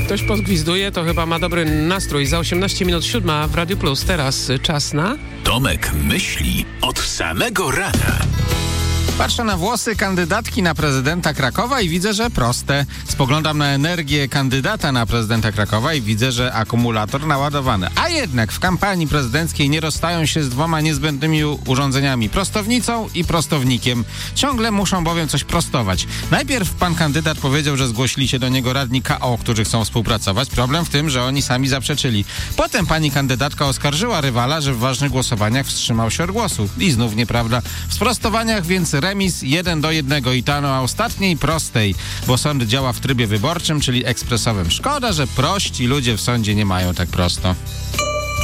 Ktoś podgwizduje, to chyba ma dobry nastrój. Za 18 minut 7 w Radiu Plus. Teraz czas na... Tomek myśli od samego rana. Patrzę na włosy kandydatki na prezydenta Krakowa i widzę, że proste. Spoglądam na energię kandydata na prezydenta Krakowa i widzę, że akumulator naładowany. A jednak w kampanii prezydenckiej nie rozstają się z dwoma niezbędnymi urządzeniami. Prostownicą i prostownikiem. Ciągle muszą bowiem coś prostować. Najpierw pan kandydat powiedział, że zgłosili się do niego radni KO, którzy chcą współpracować. Problem w tym, że oni sami zaprzeczyli. Potem pani kandydatka oskarżyła rywala, że w ważnych głosowaniach wstrzymał się od głosu. I znów nieprawda. W sprostowaniach więc remis 1-1 i to na ostatniej prostej, bo sąd działa w trybie wyborczym, czyli ekspresowym. Szkoda, że prości ludzie w sądzie nie mają tak prosto.